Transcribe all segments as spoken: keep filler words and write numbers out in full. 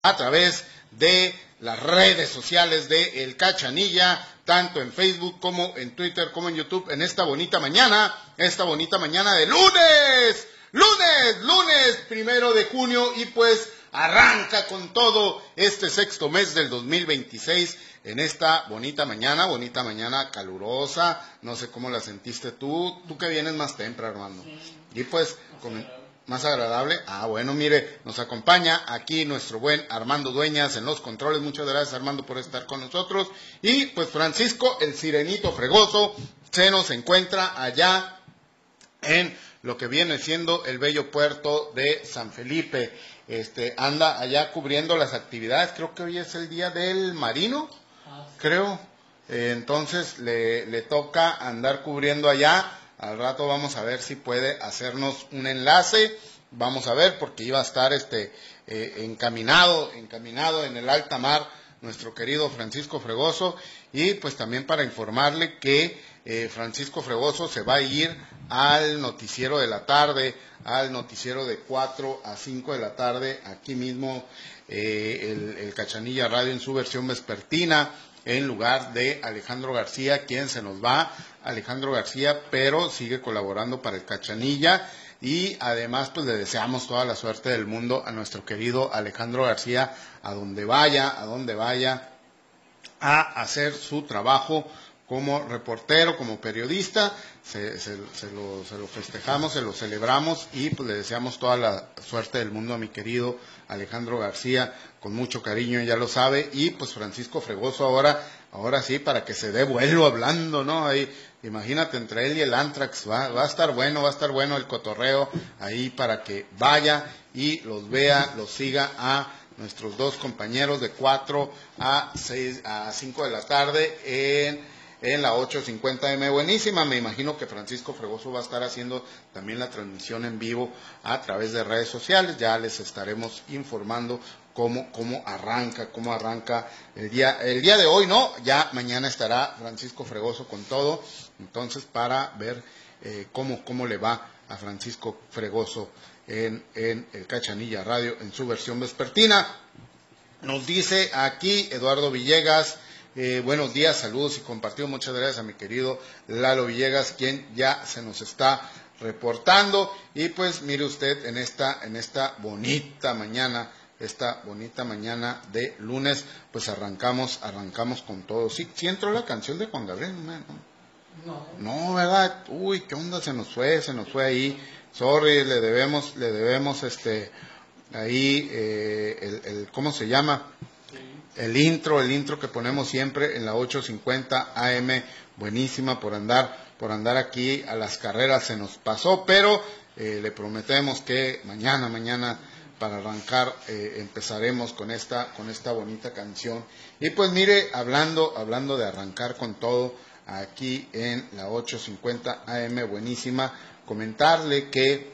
a través de las redes sociales de El Cachanilla, tanto en Facebook como en Twitter como en YouTube, en esta bonita mañana, esta bonita mañana de lunes, lunes, lunes primero de junio, y pues arranca con todo este sexto mes del dos mil veintiséis en esta bonita mañana, bonita mañana calurosa. No sé cómo la sentiste tú, tú que vienes más temprano, Armando. Sí. Y pues, con, más agradable. Ah, bueno, mire, nos acompaña aquí nuestro buen Armando Dueñas en los controles. Muchas gracias, Armando, por estar con nosotros. Y pues Francisco, el Sirenito Fregoso, se nos encuentra allá en lo que viene siendo el bello puerto de San Felipe. Este, anda allá cubriendo las actividades. Creo que hoy es el día del marino, creo. Eh, entonces le, le toca andar cubriendo allá. Al rato vamos a ver si puede hacernos un enlace. Vamos a ver, porque iba a estar este eh, encaminado, encaminado en el alta mar nuestro querido Francisco Fregoso. Y pues también para informarle que eh, Francisco Fregoso se va a ir al noticiero de la tarde, al noticiero de cuatro a cinco de la tarde, aquí mismo eh, el, el Cachanilla Radio en su versión vespertina, en lugar de Alejandro García, quien se nos va. Alejandro García, pero sigue colaborando para el Cachanilla, y además pues le deseamos toda la suerte del mundo a nuestro querido Alejandro García, a donde vaya, a donde vaya a hacer su trabajo como reportero, como periodista. Se, se, se, lo, se lo festejamos, se lo celebramos, y pues le deseamos toda la suerte del mundo a mi querido Alejandro García, con mucho cariño, ya lo sabe. Y pues Francisco Fregoso ahora, ahora sí, para que se dé vuelo hablando, ¿no? Ahí, imagínate, entre él y el Antrax, va, va a estar bueno, va a estar bueno el cotorreo ahí, para que vaya y los vea, los siga a nuestros dos compañeros de cuatro a seis, a cinco de la tarde en, en la ocho cincuenta eme. Buenísima, me imagino que Francisco Fregoso va a estar haciendo también la transmisión en vivo a través de redes sociales. Ya les estaremos informando cómo, cómo arranca, cómo arranca el día, el día de hoy, ¿no? Ya mañana estará Francisco Fregoso con todo, entonces para ver eh, cómo, cómo le va a Francisco Fregoso En, en el Cachanilla Radio en su versión vespertina. Nos dice aquí Eduardo Villegas, eh, buenos días, saludos y compartido. Muchas gracias a mi querido Lalo Villegas, quien ya se nos está reportando. Y pues mire usted, en esta, en esta bonita mañana, esta bonita mañana de lunes, pues arrancamos, arrancamos con todo. Sí, sí entró la canción de Juan Gabriel, ¿no? No, no, ¿verdad? Uy, qué onda, se nos fue, se nos fue ahí. Sorry, le debemos, le debemos este, ahí, eh, el, el, ¿cómo se llama? Sí. El intro, el intro que ponemos siempre en la ocho cincuenta A M, buenísima, por andar, por andar aquí a las carreras se nos pasó, pero eh, le prometemos que mañana, mañana, para arrancar, eh, empezaremos con esta, con esta bonita canción. Y pues mire, hablando, hablando de arrancar con todo, aquí en la ocho cincuenta A M, buenísima, comentarle que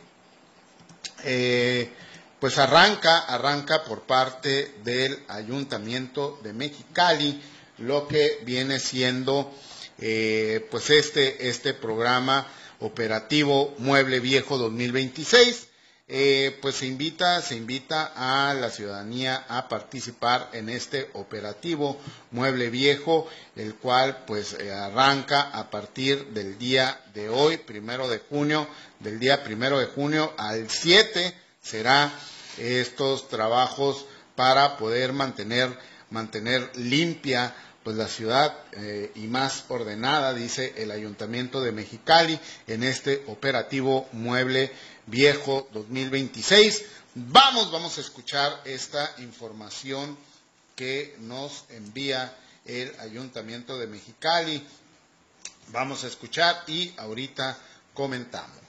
eh, pues arranca, arranca por parte del Ayuntamiento de Mexicali lo que viene siendo eh, pues este, este programa operativo Mueble Viejo dos mil veintiséis. Eh, pues se invita, se invita a la ciudadanía a participar en este operativo Mueble Viejo, el cual pues eh, arranca a partir del día de hoy, primero de junio, del día primero de junio al siete será estos trabajos para poder mantener, mantener limpia pues la ciudad eh, y más ordenada, dice el Ayuntamiento de Mexicali, en este operativo Mueble Viejo dos mil veintiséis. Vamos, vamos a escuchar esta información que nos envía el Ayuntamiento de Mexicali. Vamos a escuchar y ahorita comentamos.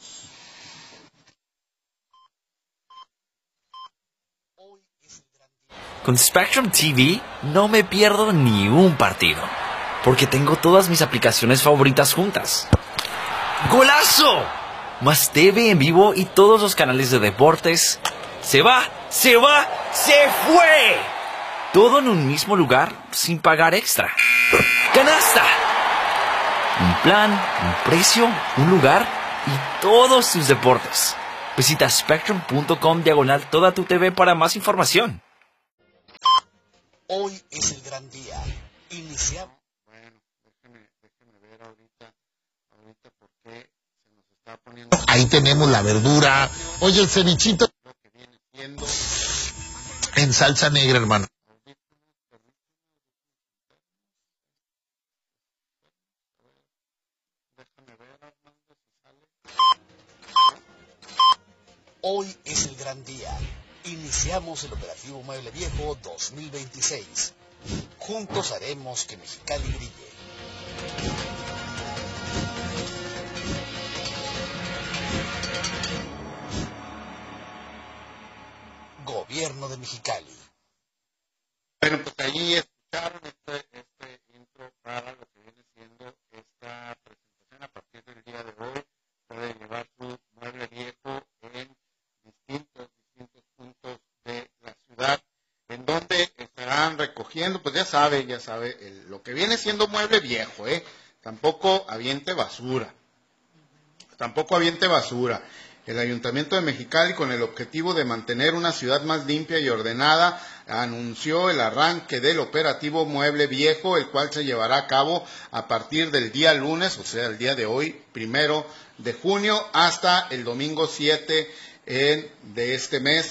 Con Spectrum T V no me pierdo ni un partido, porque tengo todas mis aplicaciones favoritas juntas. ¡Golazo! Más T V en vivo y todos los canales de deportes. ¡Se va! ¡Se va! ¡Se fue! Todo en un mismo lugar sin pagar extra. ¡Canasta! Un plan, un precio, un lugar y todos tus deportes. Visita spectrum punto com diagonal toda tu T V para más información. Hoy es el gran día. Iniciamos. Bueno, déjeme, déjeme ver ahorita, ahorita por qué se nos está poniendo. Ahí tenemos la verdura. Oye, el cevichito Lo que viene siendo. en salsa negra, hermano. Déjame ver, Armando, si sale. Hoy es el gran día. Iniciamos el operativo Mueble Viejo dos mil veintiséis. Juntos haremos que Mexicali brille. Gobierno de Mexicali. Bueno, pues ahí escucharon este, este intro para lo que viene siendo esta presentación. A partir del día de hoy puede llevar su mueble viejo en distintos, distintos puntos de la ciudad, en donde estarán recogiendo, pues ya sabe, ya sabe, el, lo que viene siendo mueble viejo, ¿eh? Tampoco aviente basura, tampoco aviente basura. El Ayuntamiento de Mexicali, con el objetivo de mantener una ciudad más limpia y ordenada, anunció el arranque del operativo Mueble Viejo, el cual se llevará a cabo a partir del día lunes, o sea, el día de hoy, primero de junio, hasta el domingo siete en, de este mes.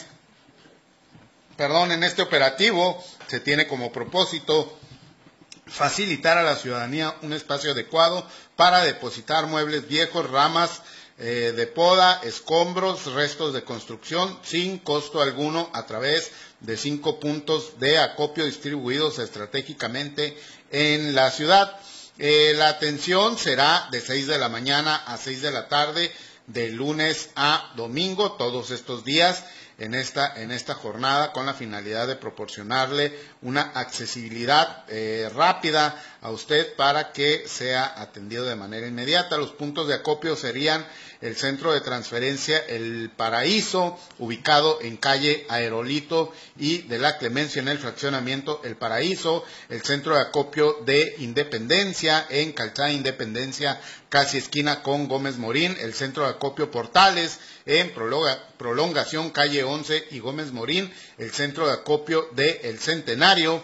Perdón, en este operativo se tiene como propósito facilitar a la ciudadanía un espacio adecuado para depositar muebles viejos, ramas eh, de poda, escombros, restos de construcción, sin costo alguno, a través de cinco puntos de acopio distribuidos estratégicamente en la ciudad. Eh, la atención será de seis de la mañana a seis de la tarde, de lunes a domingo, todos estos días, en esta, en esta jornada, con la finalidad de proporcionarle una accesibilidad eh, rápida a usted para que sea atendido de manera inmediata. Los puntos de acopio serían el centro de transferencia El Paraíso, ubicado en calle Aerolito y de la Clemencia en el fraccionamiento El Paraíso, el centro de acopio de Independencia en Calzada Independencia, casi esquina con Gómez Morín, el centro de acopio Portales en prolonga, prolongación calle once y Gómez Morín, el centro de acopio de El Centenario,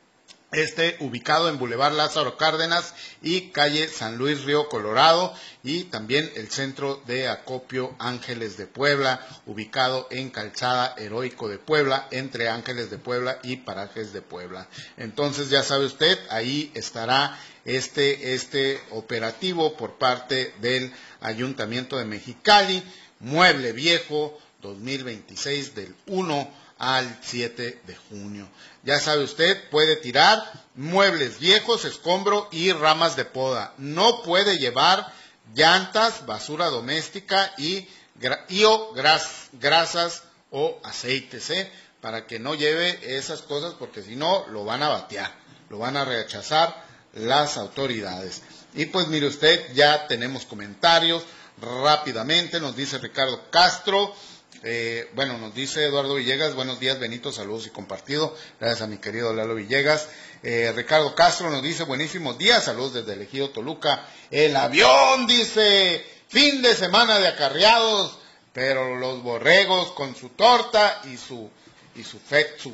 este ubicado en Boulevard Lázaro Cárdenas y calle San Luis Río Colorado, y también el centro de acopio Ángeles de Puebla, ubicado en Calzada Heroico de Puebla, entre Ángeles de Puebla y Parajes de Puebla. Entonces ya sabe usted, ahí estará este, este operativo por parte del Ayuntamiento de Mexicali, Mueble Viejo dos mil veintiséis, del uno al siete de junio. Ya sabe usted, puede tirar muebles viejos, escombro y ramas de poda. No puede llevar llantas, basura doméstica y, y o gras, grasas o aceites, ¿eh? Para que no lleve esas cosas, porque si no lo van a batear, lo van a rechazar las autoridades. Y pues mire usted, ya tenemos comentarios rápidamente. Nos dice Ricardo Castro. Eh, bueno, nos dice Eduardo Villegas, buenos días Benito, saludos y compartido, gracias a mi querido Lalo Villegas. eh, Ricardo Castro nos dice, buenísimos días, saludos desde el Ejido Toluca. El avión, dice, fin de semana de acarreados, pero los borregos con su torta y su y su fetsu,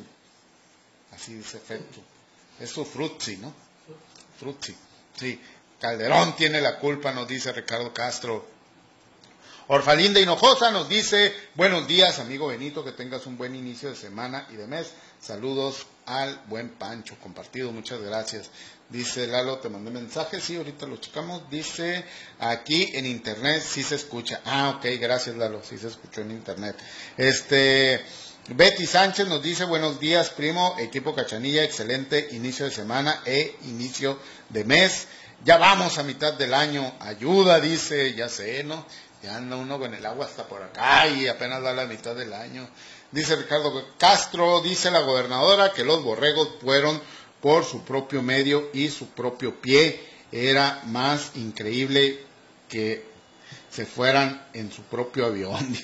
así dice fetsu, es su frutzi, ¿no? Frutzi, sí, Calderón tiene la culpa, nos dice Ricardo Castro. Orfalinda Hinojosa nos dice, buenos días amigo Benito, que tengas un buen inicio de semana y de mes, saludos al buen Pancho, compartido, muchas gracias. Dice Lalo, te mandé mensaje, sí, ahorita lo checamos, dice, aquí en internet sí se escucha, ah, ok, gracias Lalo, sí se escuchó en internet. Este, Betty Sánchez nos dice, buenos días primo, equipo Cachanilla, excelente inicio de semana e inicio de mes, ya vamos a mitad del año, ayuda, dice, ya sé, ¿no? Ya anda uno con el agua hasta por acá y apenas va a la mitad del año. Dice Ricardo Castro, dice la gobernadora que los borregos fueron por su propio medio y su propio pie. Era más increíble que se fueran en su propio avión.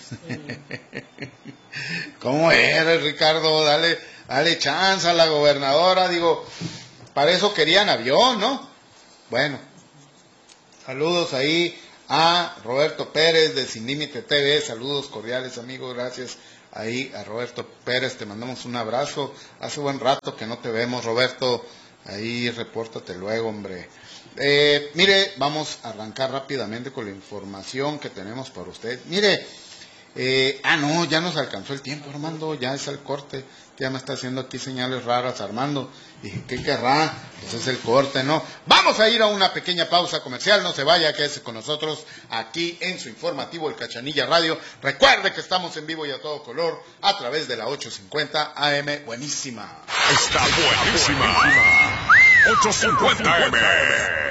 ¿Cómo eres, Ricardo? Dale, dale chance a la gobernadora. Digo, para eso querían avión, ¿no? Bueno, saludos ahí a Roberto Pérez de Sin Límite T V, saludos cordiales amigos, gracias ahí a Roberto Pérez, te mandamos un abrazo. Hace buen rato que no te vemos, Roberto. Ahí repórtate luego, hombre. Eh, mire, vamos a arrancar rápidamente con la información que tenemos para usted. Mire, eh, ah, no, ya nos alcanzó el tiempo, Armando, ya es el corte. Ya me está haciendo aquí señales raras, Armando. Dije, ¿qué querrá? Pues es el corte, ¿no? Vamos a ir a una pequeña pausa comercial, no se vaya, quédese con nosotros aquí en su informativo El Cachanilla Radio. Recuerde que estamos en vivo y a todo color a través de la ochocientos cincuenta A M. Buenísima. Está buenísima. ochocientos cincuenta A M.